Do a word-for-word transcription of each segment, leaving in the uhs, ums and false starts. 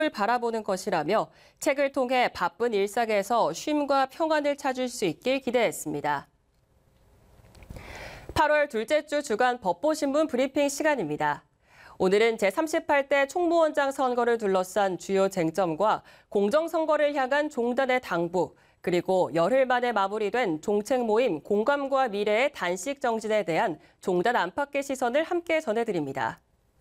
바라보는 것이라며 책을 통해 바쁜 일상에서 쉼과 평안을 찾을 수 있길 기대했습니다. 팔월 둘째 주 주간 법보신문 브리핑 시간입니다. 오늘은 제삼십팔 대 총무원장 선거를 둘러싼 주요 쟁점과 공정선거를 향한 종단의 당부, 그리고 열흘 만에 마무리된 종책 모임 공감과 미래의 단식 정진에 대한 종단 안팎의 시선을 함께 전해드립니다.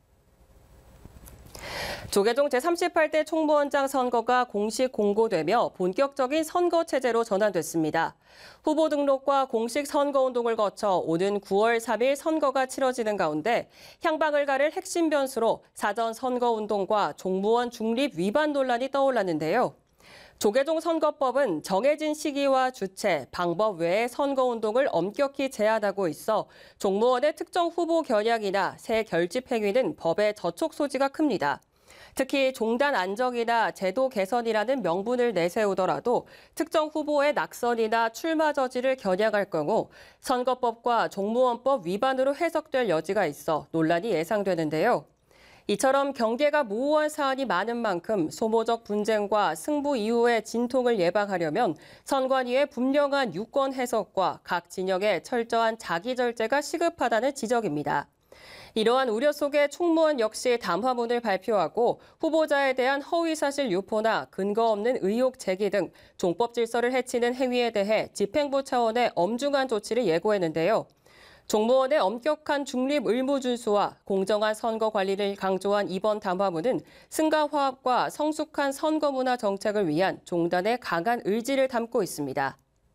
조계종 제삼십팔 대 총무원장 선거가 공식 공고되며 본격적인 선거 체제로 전환됐습니다. 후보 등록과 공식 선거운동을 거쳐 오는 구월 삼일 선거가 치러지는 가운데 향방을 가를 핵심 변수로 사전 선거운동과 종무원 중립 위반 논란이 떠올랐는데요. 조계종 선거법은 정해진 시기와 주체, 방법 외에 선거운동을 엄격히 제한하고 있어 종무원의 특정 후보 겨냥이나 새 결집 행위는 법의 저촉 소지가 큽니다. 특히 종단 안정이나 제도 개선이라는 명분을 내세우더라도 특정 후보의 낙선이나 출마 저지를 겨냥할 경우 선거법과 종무원법 위반으로 해석될 여지가 있어 논란이 예상되는데요. 이처럼 경계가 모호한 사안이 많은 만큼 소모적 분쟁과 승부 이후의 진통을 예방하려면 선관위의 분명한 유권 해석과 각 진영의 철저한 자기 절제가 시급하다는 지적입니다. 이러한 우려 속에 총무원 역시 담화문을 발표하고 후보자에 대한 허위사실 유포나 근거 없는 의혹 제기 등 종법 질서를 해치는 행위에 대해 집행부 차원의 엄중한 조치를 예고했는데요. 종무원의 엄격한 중립 의무 준수와 공정한 선거 관리를 강조한 이번 담화문은 승가 화합과 성숙한 선거 문화 정책을 위한 종단의 강한 의지를 담고 있습니다.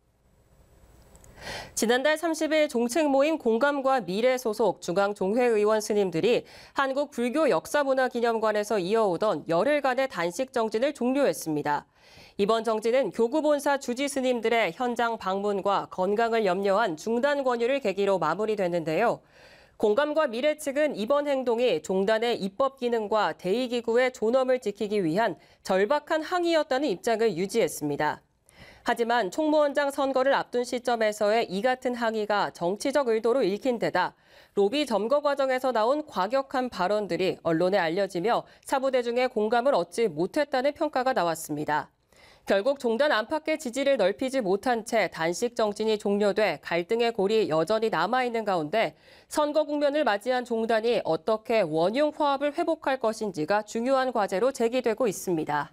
지난달 삼십일 종책 모임 공감과 미래 소속 중앙종회의원 스님들이 한국불교역사문화기념관에서 이어오던 열흘간의 단식 정진을 종료했습니다. 이번 정진은 교구본사 주지 스님들의 현장 방문과 건강을 염려한 중단 권유를 계기로 마무리됐는데요. 공감과 미래 측은 이번 행동이 종단의 입법 기능과 대의기구의 존엄을 지키기 위한 절박한 항의였다는 입장을 유지했습니다. 하지만 총무원장 선거를 앞둔 시점에서의 이 같은 항의가 정치적 의도로 읽힌 데다 로비 점거 과정에서 나온 과격한 발언들이 언론에 알려지며 사부대중의 공감을 얻지 못했다는 평가가 나왔습니다. 결국 종단 안팎의 지지를 넓히지 못한 채 단식 정진이 종료돼 갈등의 골이 여전히 남아있는 가운데 선거 국면을 맞이한 종단이 어떻게 원용 화합을 회복할 것인지가 중요한 과제로 제기되고 있습니다.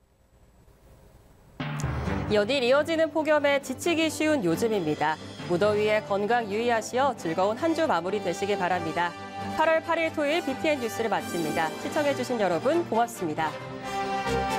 연일 이어지는 폭염에 지치기 쉬운 요즘입니다. 무더위에 건강 유의하시어 즐거운 한 주 마무리 되시길 바랍니다. 팔월 팔일 토요일 비티엔 뉴스를 마칩니다. 시청해주신 여러분 고맙습니다.